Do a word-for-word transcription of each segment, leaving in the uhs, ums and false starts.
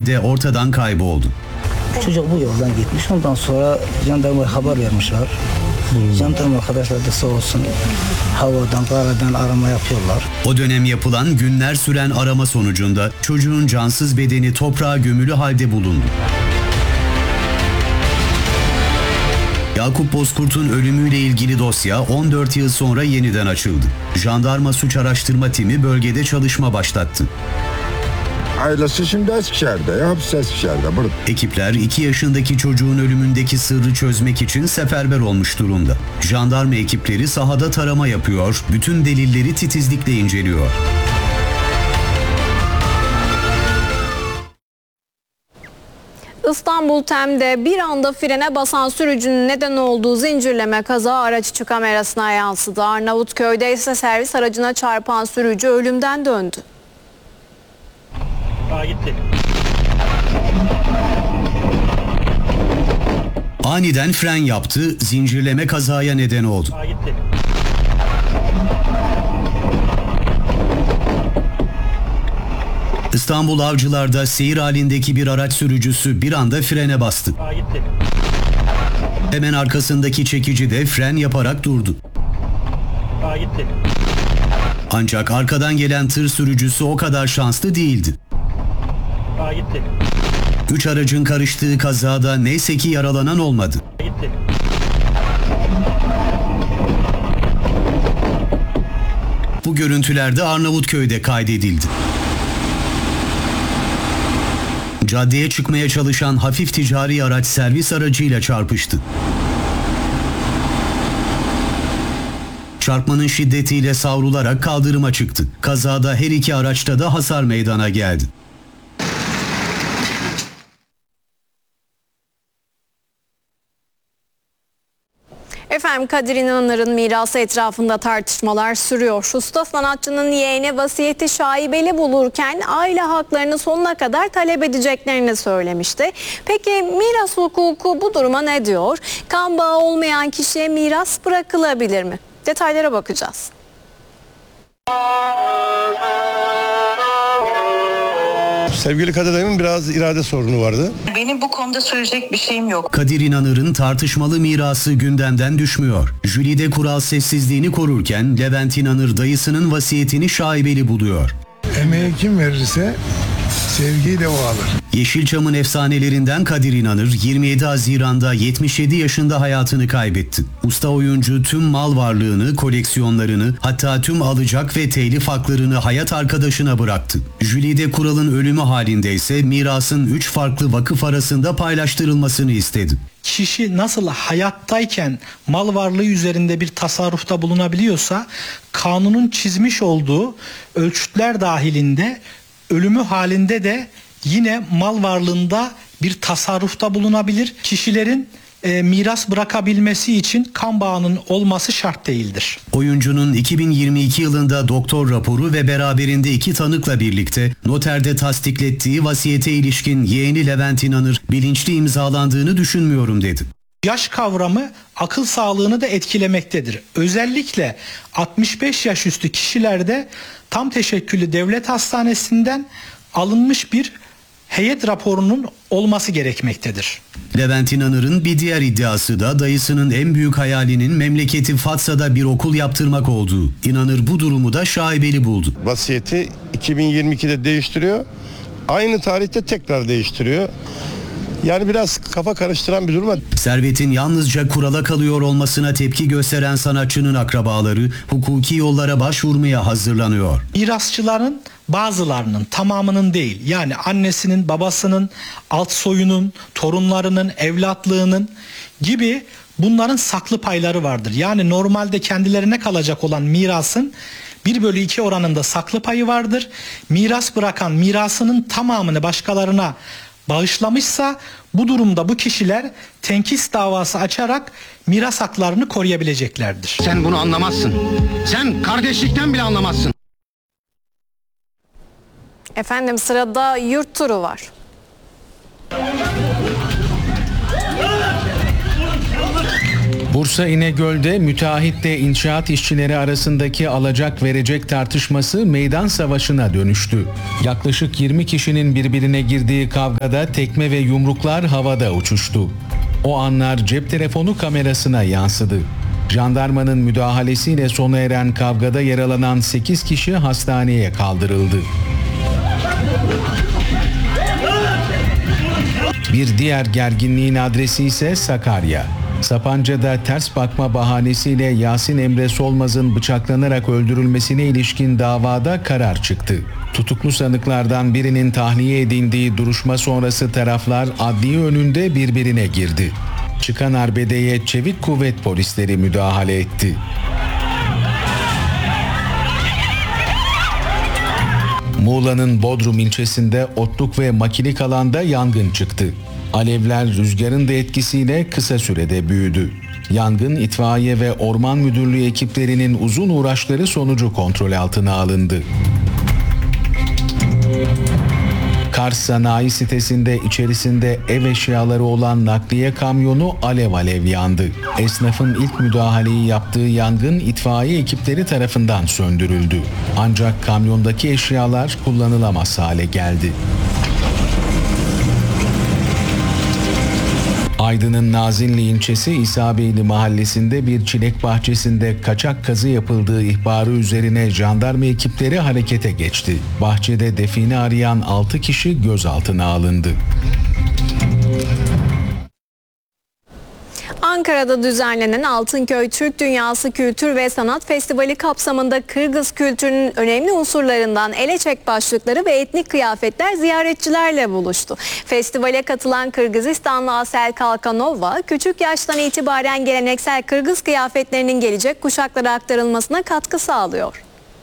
de ortadan kayboldu. Çocuk bu yoldan gitmiş. Ondan sonra jandarmaya haber vermişler. Hmm. Jandarma arkadaşlar da sağ olsun havadan, karadan arama yapıyorlar. O dönem yapılan günler süren arama sonucunda çocuğun cansız bedeni toprağa gömülü halde bulundu. Yakup Bozkurt'un ölümüyle ilgili dosya on dört yıl sonra yeniden açıldı. Jandarma Suç Araştırma Timi bölgede çalışma başlattı. Ailesi şimdi Eskişehir'de, hapis Eskişehir'de. Burada. Ekipler iki yaşındaki çocuğun ölümündeki sırrı çözmek için seferber olmuş durumda. Jandarma ekipleri sahada tarama yapıyor, bütün delilleri titizlikle inceliyor. İstanbul Tem'de bir anda frene basan sürücünün neden olduğu zincirleme kaza araç içi kamerasına yansıdı. Arnavutköy'de ise servis aracına çarpan sürücü ölümden döndü. Aa, gitti. Aniden fren yaptı, zincirleme kazaya neden oldu. Aa, gitti. İstanbul Avcılar'da seyir halindeki bir araç sürücüsü bir anda frene bastı. Aa, gitti. Hemen arkasındaki çekici de fren yaparak durdu. Aa, gitti. Ancak arkadan gelen tır sürücüsü o kadar şanslı değildi. Aa, gitti. Üç aracın karıştığı kazada neyse ki yaralanan olmadı. Aa, gitti. Bu görüntülerde Arnavutköy'de kaydedildi. Caddeye çıkmaya çalışan hafif ticari araç servis aracıyla çarpıştı. Çarpmanın şiddetiyle savrularak kaldırıma çıktı. Kazada her iki araçta da hasar meydana geldi. Efendim, Kadir İnanır'ın mirası etrafında tartışmalar sürüyor. Usta sanatçının yeğeni vasiyeti şaibeli bulurken aile haklarını sonuna kadar talep edeceklerini söylemişti. Peki miras hukuku bu duruma ne diyor? Kan bağı olmayan kişiye miras bırakılabilir mi? Detaylara bakacağız. Sevgili Kadir Dayım'ın biraz irade sorunu vardı. Benim bu konuda söyleyecek bir şeyim yok. Kadir İnanır'ın tartışmalı mirası gündemden düşmüyor. Jülide kural sessizliğini korurken Levent İnanır dayısının vasiyetini şaibeli buluyor. Emeği kim verirse sevgiyi de o alır. Yeşilçam'ın efsanelerinden Kadir İnanır yirmi yedi Haziran'da yetmiş yedi yaşında hayatını kaybetti. Usta oyuncu tüm mal varlığını, koleksiyonlarını, hatta tüm alacak ve telif haklarını hayat arkadaşına bıraktı. Jülide Kural'ın ölümü halinde ise mirasın üç farklı vakıf arasında paylaştırılmasını istedi. Kişi nasıl hayattayken mal varlığı üzerinde bir tasarrufta bulunabiliyorsa, kanunun çizmiş olduğu ölçütler dahilinde ölümü halinde de yine mal varlığında bir tasarrufta bulunabilir. Kişilerin e, miras bırakabilmesi için kan bağının olması şart değildir. Oyuncunun iki bin yirmi iki yılında doktor raporu ve beraberinde iki tanıkla birlikte noterde tasdiklettiği vasiyete ilişkin yeğeni Levent İnanır bilinçli imzalandığını düşünmüyorum dedi. Yaş kavramı akıl sağlığını da etkilemektedir. Özellikle altmış beş yaş üstü kişilerde tam teşekküllü devlet hastanesinden alınmış bir heyet raporunun olması gerekmektedir. Levent İnanır'ın bir diğer iddiası da dayısının en büyük hayalinin memleketi Fatsa'da bir okul yaptırmak olduğu. İnanır bu durumu da şaibeli buldu. Vasiyeti iki bin yirmi ikide değiştiriyor. Aynı tarihte tekrar değiştiriyor. Yani biraz kafa karıştıran bir durum. Servetin yalnızca kurala kalıyor olmasına tepki gösteren sanatçının akrabaları hukuki yollara başvurmaya hazırlanıyor. Mirasçıların bazılarının, tamamının değil, yani annesinin, babasının, alt soyunun, torunlarının, evlatlığının gibi bunların saklı payları vardır. Yani normalde kendilerine kalacak olan mirasın bir bölü iki oranında saklı payı vardır. Miras bırakan mirasının tamamını başkalarına bağışlamışsa bu durumda bu kişiler tenkis davası açarak miras haklarını koruyabileceklerdir. Sen bunu anlamazsın. Sen kardeşlikten bile anlamazsın. Efendim, sırada yurt turu var. Bursa İnegöl'de müteahhitle inşaat işçileri arasındaki alacak verecek tartışması meydan savaşına dönüştü. Yaklaşık yirmi kişinin birbirine girdiği kavgada tekme ve yumruklar havada uçuştu. O anlar cep telefonu kamerasına yansıdı. Jandarmanın müdahalesiyle sona eren kavgada yaralanan sekiz kişi hastaneye kaldırıldı. Bir diğer gerginliğin adresi ise Sakarya. Sapanca'da ters bakma bahanesiyle Yasin Emre Solmaz'ın bıçaklanarak öldürülmesine ilişkin davada karar çıktı. Tutuklu sanıklardan birinin tahliye edildiği duruşma sonrası taraflar adliye önünde birbirine girdi. Çıkan arbedeye çevik kuvvet polisleri müdahale etti. Muğla'nın Bodrum ilçesinde otluk ve makilik alanda yangın çıktı. Alevler rüzgarın da etkisiyle kısa sürede büyüdü. Yangın itfaiye ve orman müdürlüğü ekiplerinin uzun uğraşları sonucu kontrol altına alındı. Kars Sanayi sitesinde içerisinde ev eşyaları olan nakliye kamyonu alev alev yandı. Esnafın ilk müdahaleyi yaptığı yangın itfaiye ekipleri tarafından söndürüldü. Ancak kamyondaki eşyalar kullanılamaz hale geldi. Aydın'ın Nazilli ilçesi İsabeyli mahallesinde bir çilek bahçesinde kaçak kazı yapıldığı ihbarı üzerine jandarma ekipleri harekete geçti. Bahçede define arayan altı kişi gözaltına alındı. Ankara'da düzenlenen Altınköy Türk Dünyası Kültür ve Sanat Festivali kapsamında Kırgız kültürünün önemli unsurlarından eleçek başlıkları ve etnik kıyafetler ziyaretçilerle buluştu. Festivale katılan Kırgızistanlı Asel Kalkanova, küçük yaştan itibaren geleneksel Kırgız kıyafetlerinin gelecek kuşaklara aktarılmasına katkı sağlıyor.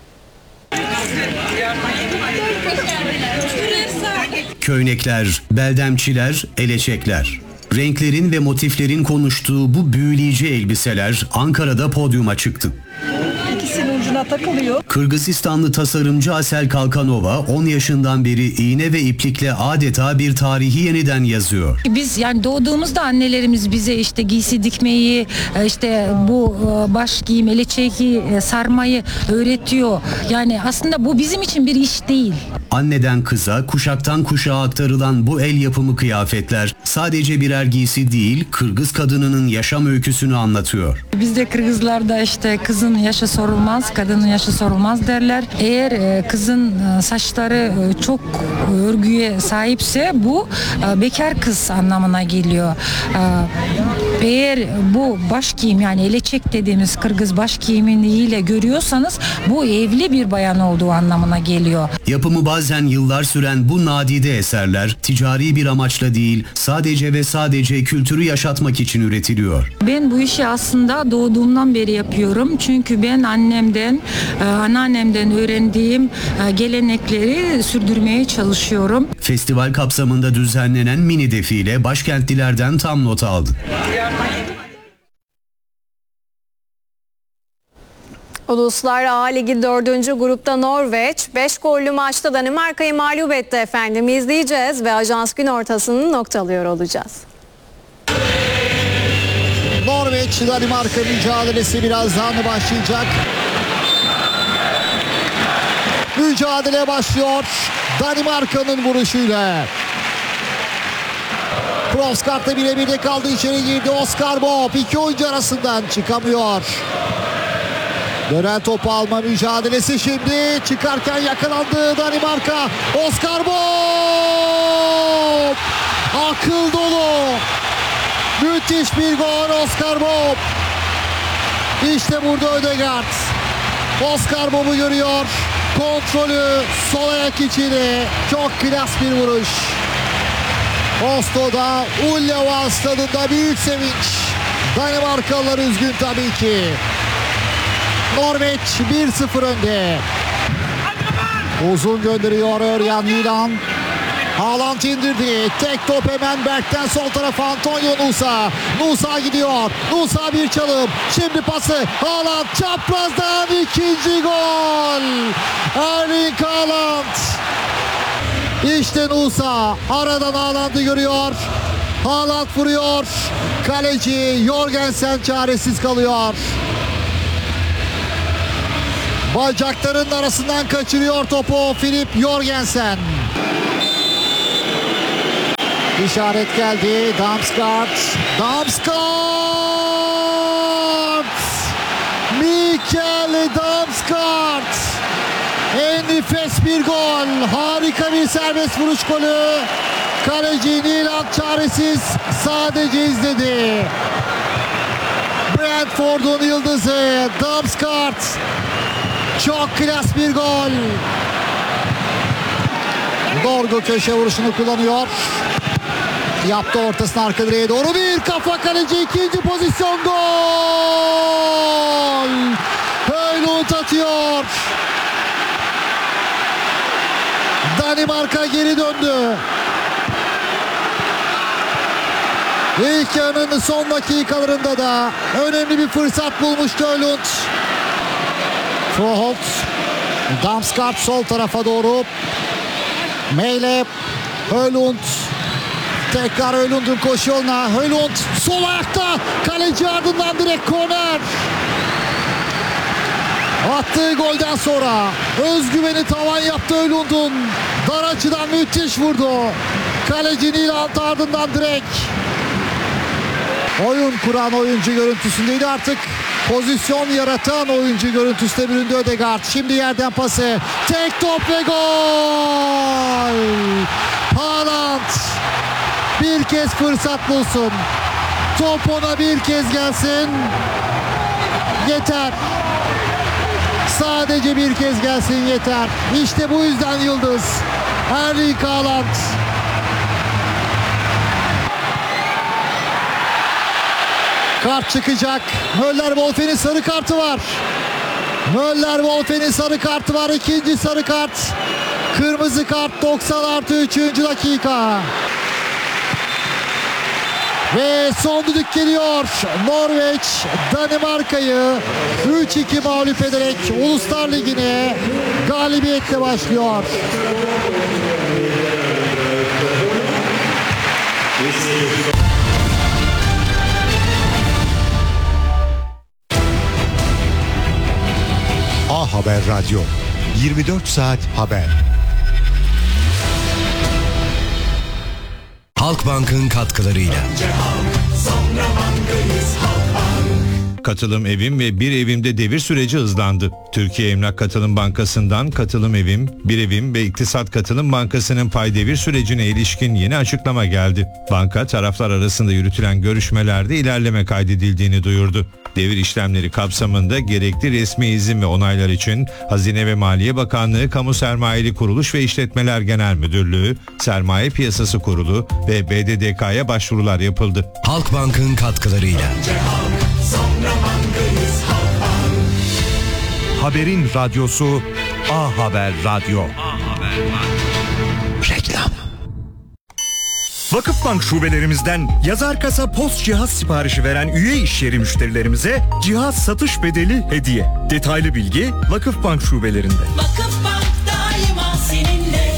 Köynekler, beldemçiler, eleçekler. Renklerin ve motiflerin konuştuğu bu büyüleyici elbiseler Ankara'da podyuma çıktı. İkisinin ucuna takılıyor. Kırgızistanlı tasarımcı Asel Kalkanova on yaşından beri iğne ve iplikle adeta bir tarihi yeniden yazıyor. Biz yani doğduğumuzda annelerimiz bize işte giysi dikmeyi, işte bu baş giyim, eleçeği sarmayı öğretiyor. Yani aslında bu bizim için bir iş değil. Anneden kıza, kuşaktan kuşağa aktarılan bu el yapımı kıyafetler sadece birer giysi değil, Kırgız kadınının yaşam öyküsünü anlatıyor. Bizde Kırgızlarda işte kızın yaşı sorulmaz, kadının yaşı sorulmaz derler. Eğer kızın saçları çok örgüye sahipse bu bekar kız anlamına geliyor. Eğer bu baş giyim yani eleçek dediğimiz Kırgız baş giyimiyle görüyorsanız bu evli bir bayan olduğu anlamına geliyor. Yapımı bazen yıllar süren bu nadide eserler ticari bir amaçla değil, sadece ve sadece kültürü yaşatmak için üretiliyor. Ben bu işi aslında doğduğumdan beri yapıyorum. Çünkü ben annemden, anneannemden öğrendiğim gelenekleri sürdürmeye çalışıyorum. Festival kapsamında düzenlenen mini defile başkentlilerden tam not aldı. Uluslar A Ligi dördüncü grupta Norveç beş gollü maçta Danimarka'yı mağlup etti efendim. İzleyeceğiz ve Ajans gün ortasını noktalıyor olacağız. Norveç Danimarka mücadelesi birazdan başlayacak. Mücadele başlıyor Danimarka'nın vuruşuyla. Provskart'la birebirde kaldı, içeri girdi Oscar Bob. İki oyuncu arasından çıkamıyor. Dönen topu alma mücadelesi şimdi. Çıkarken yakalandı Danimarka. Oscar Bob! Akıl dolu. Müthiş bir gol Oscar Bob. İşte burada Ødegaard. Oscar Bob'u görüyor. Kontrolü sol ayak içine. Çok klas bir vuruş. Oslo'da Ullevål stadında büyük sevinç. Danimarkalılar üzgün tabii ki. Norveç bir sıfır önde. Uzun gönderiyor Örjan Milan. Haaland indirdi. Tek top hemen Berk'ten sol tarafa Antonio Nusa. Nusa gidiyor. Nusa bir çalım. Şimdi pası. Haaland çaprazdan ikinci gol. Erling Haaland. İşte Nusa aradan Haaland'ı görüyor. Haaland vuruyor. Kaleci Jorgensen çaresiz kalıyor. Bacaklarının arasından kaçırıyor topu Filip Jorgensen. İşaret geldi. Damsgaard. Damsgaard! Mikkel Damsgaard! En nefes bir gol. Harika bir serbest vuruş golü. Kaleci Nilan çaresiz sadece izledi. Brentford'un yıldızı Damsgaard. Çok klas bir gol. Dorgu köşe vuruşunu kullanıyor. Yaptı ortasına, arka direğe doğru bir kafa, kaleci ikinci pozisyon, gol. Höylund atıyor. Danimarka geri döndü. İlk yarının son dakikalarında da önemli bir fırsat bulmuş Höylund. Froholt. Damsgaard sol tarafa doğru. Meyle. Höylund. Tekrar Höylund'un koşu yoluna. Höylund sol ayakta. Kaleci ardından direkt korner. Attığı golden sonra özgüveni tavan yaptı Höylund'un. Dar açıdan müthiş vurdu. Kaleci Nilant ardından direkt. Oyun kuran oyuncu görüntüsündeydi, artık pozisyon yaratan oyuncu görüntüsüne büründü Ødegaard. Şimdi yerden pası. Tek top ve gol. Haaland bir kez fırsat bulsun. Top ona bir kez gelsin. Yeter. Sadece bir kez gelsin yeter. İşte bu yüzden yıldız Erling Haaland. Kart çıkacak. Möller-Wolfen'in sarı kartı var. Möller-Wolfen'in sarı kartı var. İkinci sarı kart. Kırmızı kart doksan artı üçüncü dakika. Ve son düdük geliyor. Norveç Danimarka'yı üç iki mağlup ederek Uluslar Ligi'ne galibiyetle başlıyor. A Haber Radyo, yirmi dört saat haber. Halkbank'ın katkılarıyla. Katılım Evim ve Bir Evim'de devir süreci hızlandı. Türkiye Emlak Katılım Bankası'ndan Katılım Evim, Bir Evim ve İktisat Katılım Bankası'nın pay devir sürecine ilişkin yeni açıklama geldi. Banka taraflar arasında yürütülen görüşmelerde ilerleme kaydedildiğini duyurdu. Devir işlemleri kapsamında gerekli resmi izin ve onaylar için Hazine ve Maliye Bakanlığı Kamu Sermayeli Kuruluş ve İşletmeler Genel Müdürlüğü, Sermaye Piyasası Kurulu ve B D D K'ya başvurular yapıldı. Halkbank'ın katkılarıyla. Haberin radyosu A Haber Radyo. Reklam. Vakıfbank şubelerimizden yazar kasa post cihaz siparişi veren üye işyeri müşterilerimize cihaz satış bedeli hediye. Detaylı bilgi Vakıfbank şubelerinde. Vakıfbank daima seninle.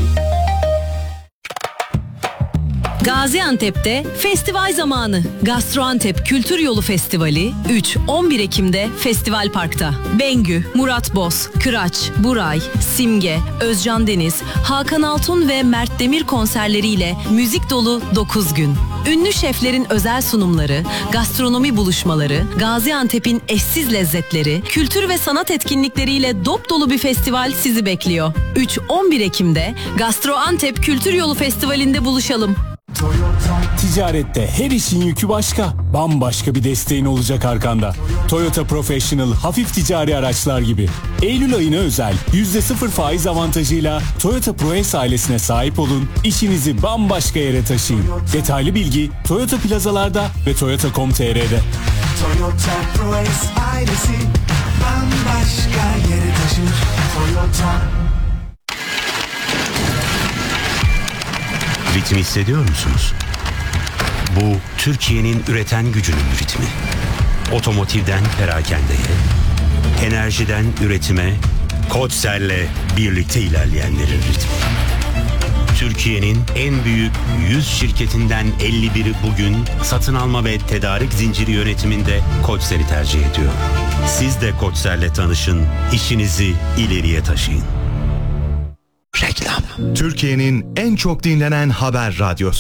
Gaziantep'te festival zamanı. Gastroantep Kültür Yolu Festivali üç on bir Ekim'de Festival Park'ta. Bengü, Murat Boz, Kıraç, Buray, Simge, Özcan Deniz, Hakan Altun ve Mert Demir konserleriyle müzik dolu dokuz gün. Ünlü şeflerin özel sunumları, gastronomi buluşmaları, Gaziantep'in eşsiz lezzetleri, kültür ve sanat etkinlikleriyle dop dolu bir festival sizi bekliyor. üç on bir Ekim'de Gastroantep Kültür Yolu Festivali'nde buluşalım. Ticarette her işin yükü başka. Bambaşka bir desteğin olacak arkanda. Toyota Professional hafif ticari araçlar gibi. Eylül ayına özel yüzde sıfır faiz avantajıyla Toyota ProS ailesine sahip olun. İşinizi bambaşka yere taşıyın. Detaylı bilgi Toyota plazalarda ve toyota nokta com nokta t r'de. Toyota ProS ailesi bambaşka yere taşır. Toyota. Ritmi hissediyor musunuz? Bu Türkiye'nin üreten gücünün ritmi. Otomotivden perakendeye, enerjiden üretime, Koçser'le birlikte ilerleyenlerin ritmi. Türkiye'nin en büyük yüz şirketinden elli biri bugün satın alma ve tedarik zinciri yönetiminde Koçser'i tercih ediyor. Siz de Koçser'le tanışın, işinizi ileriye taşıyın. Reklam. Türkiye'nin en çok dinlenen haber radyosu.